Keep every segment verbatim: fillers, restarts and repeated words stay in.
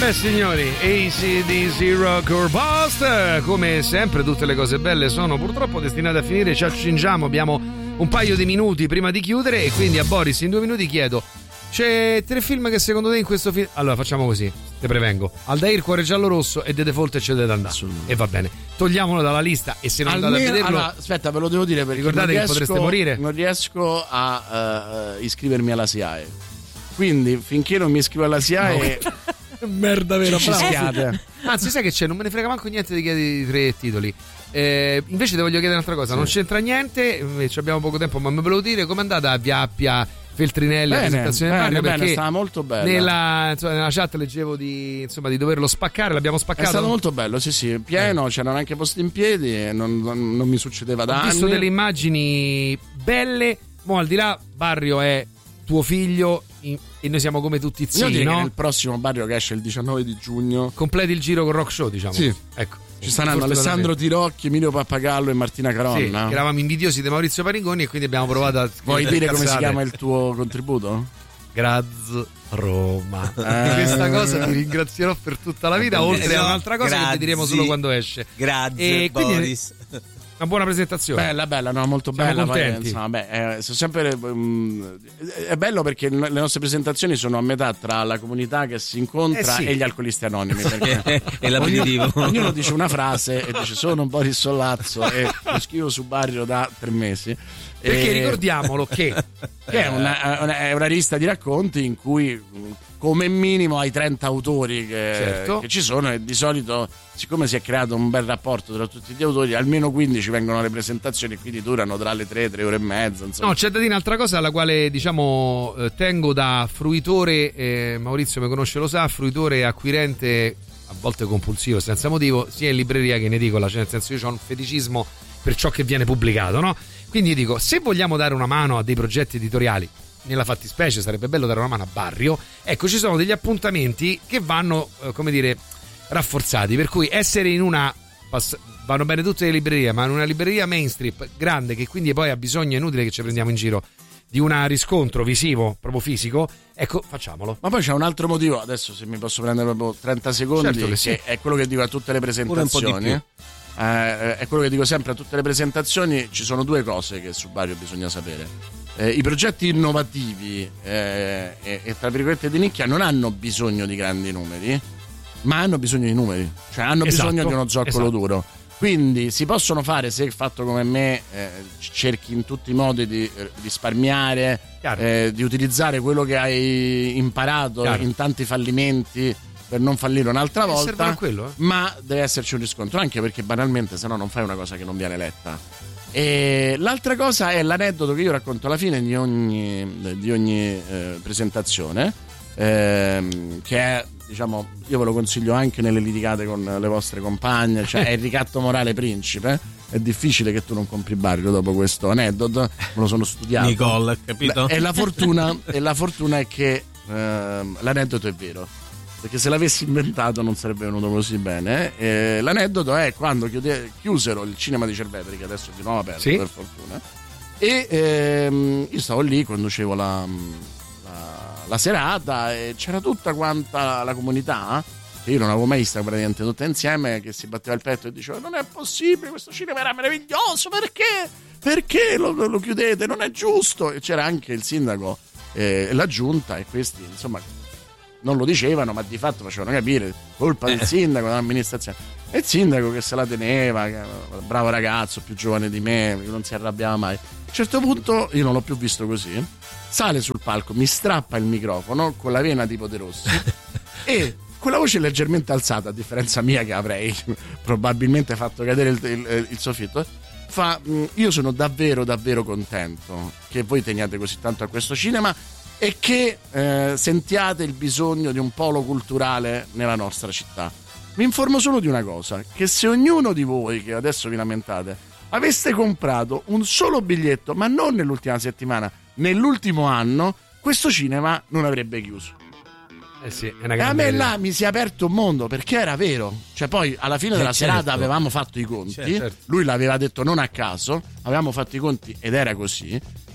Eh signori, A C D C Rock or Bust. Come sempre tutte le cose belle sono purtroppo destinate a finire. Ci accingiamo, abbiamo un paio di minuti prima di chiudere e quindi a Boris in due minuti chiedo: c'è tre film che secondo te in questo film... Allora facciamo così, te prevengo: Aldair, Cuore giallo rosso e The Default e c'è da andare. E va bene, togliamolo dalla lista e se non Almeno, andate a vederlo... Allora, aspetta, ve lo devo dire perché ricordate riesco, che potreste morire. Non riesco a uh, iscrivermi alla S I A E. Quindi finché non mi iscrivo alla S I A E... No. Merda vera, ci bravo. Anzi, sai che c'è? Non me ne frega manco niente di chiedere i tre titoli. Eh, invece ti voglio chiedere un'altra cosa. Sì. Non c'entra niente, ci abbiamo poco tempo, ma me volevo dire com'è andata a Via Appia Feltrinelli, bene, la presentazione bene, del bene, perché stava molto bella. Nella, insomma, nella chat leggevo di, insomma, di doverlo spaccare, l'abbiamo spaccato. È stato molto bello, sì sì, pieno, eh. c'erano anche posti in piedi, non, non, non mi succedeva da Ho anni. Ho visto delle immagini belle, mo al di là Barrio è tuo figlio in, e noi siamo come tutti zii, Io direi no? che nel prossimo Barrio che esce il diciannove di giugno completi il giro con Rock Show, diciamo. Sì. Ecco. Ci saranno Alessandro Tirocchi, Emilio Pappagallo e Martina Caronna. Sì, eravamo invidiosi di Maurizio Parigoni e quindi abbiamo provato a... Vuoi dire come si chiama il tuo contributo? Grazie Roma. Eh. Questa cosa ti ringrazierò per tutta la vita, oltre no, a un'altra cosa grazie. Che ti diremo solo quando esce. Grazie e Boris. Quindi, una buona presentazione. Bella, bella, no, molto Siamo bella. Contenti. Poi, beh, eh, sono sempre, um, è bello perché le nostre presentazioni sono a metà tra la comunità che si incontra eh sì. e gli alcolisti anonimi. Perché e l'aperitivo. Ognuno, ognuno dice una frase e dice sono un Boris Sollazzo e lo scrivo su Barrio da tre mesi. Perché e... ricordiamolo che, che è, una, una, è una lista di racconti in cui come minimo hai trenta autori che, certo. che ci sono e di solito, siccome si è creato un bel rapporto tra tutti gli autori, almeno quindici vengono le presentazioni e quindi durano tra le tre, tre ore e mezza, insomma. No, c'è da dire un'altra cosa alla quale diciamo eh, tengo da fruitore, eh, Maurizio mi conosce lo sa, fruitore acquirente a volte compulsivo senza motivo sia in libreria che in edicola, cioè nel senso io ho un feticismo per ciò che viene pubblicato, no? Quindi dico, se vogliamo dare una mano a dei progetti editoriali, nella fattispecie sarebbe bello dare una mano a Barrio, ecco ci sono degli appuntamenti che vanno, eh, come dire, rafforzati, per cui essere in una, pass- vanno bene tutte le librerie, ma in una libreria mainstream grande che quindi poi ha bisogno, è inutile che ci prendiamo in giro, di un riscontro visivo, proprio fisico, ecco facciamolo. Ma poi c'è un altro motivo, adesso se mi posso prendere proprio trenta secondi, certo che, sì. che è quello che dico a tutte le presentazioni. Eh, è quello che dico sempre a tutte le presentazioni, ci sono due cose che su Barrio bisogna sapere. Eh, I progetti innovativi eh, e, e tra virgolette di nicchia non hanno bisogno di grandi numeri, ma hanno bisogno di numeri, cioè hanno esatto, bisogno di uno zoccolo esatto. duro. Quindi si possono fare, se fatto come me, eh, cerchi in tutti i modi di eh, risparmiare, eh, di utilizzare quello che hai imparato Chiaro. in tanti fallimenti per non fallire un'altra eh, volta, quello, eh? ma deve esserci un riscontro, anche perché banalmente se no non fai una cosa che non viene letta. E l'altra cosa è l'aneddoto che io racconto alla fine di ogni, di ogni eh, presentazione, ehm, che è, diciamo, io ve lo consiglio anche nelle litigate con le vostre compagne, cioè è il ricatto morale principe. È difficile che tu non compri Barrio dopo questo aneddoto, me lo sono studiato. Nicole, capito? E la fortuna, e la fortuna è che ehm, l'aneddoto è vero, perché se l'avessi inventato non sarebbe venuto così bene. Eh, l'aneddoto è quando chiude, chiusero il cinema di Cerveteri, che adesso è di nuovo aperto, sì. per fortuna, e ehm, io stavo lì, conducevo la, la, la serata e c'era tutta quanta la comunità che io non avevo mai vista praticamente tutta insieme, che si batteva il petto e diceva non è possibile, questo cinema era meraviglioso, perché? Perché lo, lo chiudete? Non è giusto. E c'era anche il sindaco e eh, la giunta, e questi insomma non lo dicevano, ma di fatto facevano capire colpa del sindaco, dell'amministrazione. E il sindaco che se la teneva, che bravo ragazzo, più giovane di me, non si arrabbiava mai. A un certo punto, io non l'ho più visto così, sale sul palco, mi strappa il microfono con la vena tipo De Rossi e con la voce leggermente alzata, a differenza mia che avrei probabilmente fatto cadere il, il, il soffitto, fa: io sono davvero davvero contento che voi teniate così tanto a questo cinema e che eh, sentiate il bisogno di un polo culturale nella nostra città. Vi informo solo di una cosa, che se ognuno di voi che adesso vi lamentate aveste comprato un solo biglietto, ma non nell'ultima settimana, nell'ultimo anno, questo cinema non avrebbe chiuso. Eh sì, è una e a me là mi si è aperto un mondo, perché era vero. Cioè poi alla fine eh della certo. serata avevamo fatto i conti, certo. lui l'aveva detto non a caso, avevamo fatto i conti ed era così.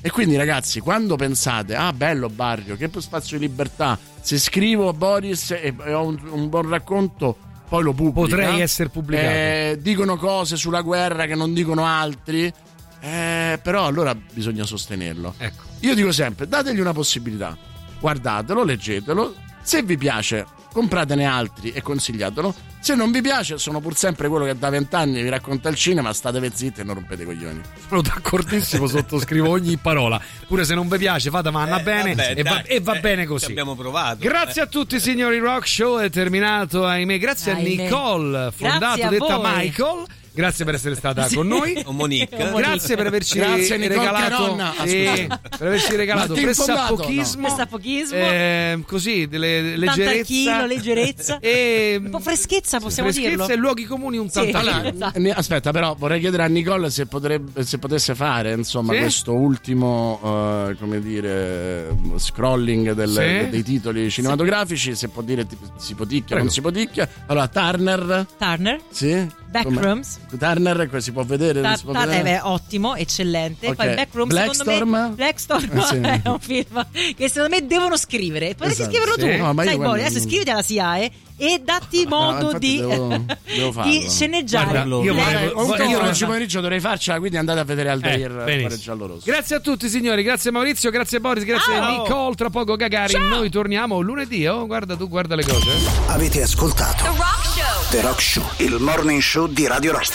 E quindi ragazzi, quando pensate ah bello Barrio, che spazio di libertà, se scrivo a Boris e, e ho un, un buon racconto, poi lo pubblico, potrei essere pubblicato, eh, dicono cose sulla guerra che non dicono altri, eh, però allora bisogna sostenerlo. Ecco. Io dico sempre, dategli una possibilità, guardatelo, leggetelo, se vi piace compratene altri e consigliatelo, se non vi piace sono pur sempre quello che da vent'anni vi racconta il cinema, state zitti e non rompete i coglioni. Sono d'accordissimo, sottoscrivo ogni parola, pure se non vi piace fate manna eh, bene, vabbè, e, va, dai, e va eh, bene così. Abbiamo provato. Grazie eh. a tutti signori, Rock Show è terminato, ahimè. Grazie ahimè. a Nicole, fondato detta voi. Michael. Grazie per essere stata con noi. O Monique. Grazie per averci Grazie, Nicole regalato Caronna. Ah, eh, per averci regalato Martin pressapochismo, No. Pressapochismo. eh, così delle Tanta leggerezza, chilo, leggerezza. e Un po' freschezza, possiamo freschezza dirlo. e luoghi comuni un Sì. tanto. Allora, Allora, ne- aspetta, però vorrei chiedere a Nicole se, potrebbe, se potesse fare insomma Sì? questo ultimo eh, come dire eh, scrolling del- Sì? dei titoli cinematografici, se può dire tipo, si poticchia o Prego. non si poticchia. Allora Turner, Turner, sì? Backrooms. Come- Turner que- si può vedere, Ta- si può ta- vedere? eh beh, ottimo, eccellente. Ok. Poi Backrooms, secondo Blackstorm? me Blackstorm Eh, sì. è un film che secondo me devono scrivere. Potresti Esatto, scriverlo sì. tu. No, ma io Sai, guarda, Boris, adesso non- iscriviti alla S I A E e datti modo infatti di, devo- devo farlo. di sceneggiare. Guarda, io Lei- volevo- Comunque io- oggi pomeriggio dovrei farcela, quindi andate a vedere Altair Eh, eh, benissimo. fare giallo rosso. Grazie a tutti signori, grazie Maurizio, grazie Boris, grazie Ciao. Nicole, tra poco Gagarin. Noi torniamo lunedì, oh, guarda tu, guarda le cose. Avete ascoltato The Rock Show. The Rock Show, il morning show di Radio Rock.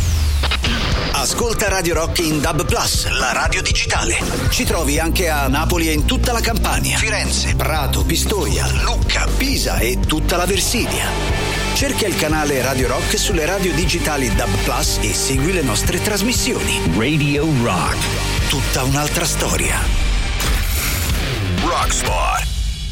Ascolta Radio Rock in D A B plus, la radio digitale. Ci trovi anche a Napoli e in tutta la Campania, Firenze, Prato, Pistoia, Lucca, Pisa e tutta la Versilia. Cerca il canale Radio Rock sulle radio digitali D A B plus e segui le nostre trasmissioni. Radio Rock, tutta un'altra storia. Rockspot.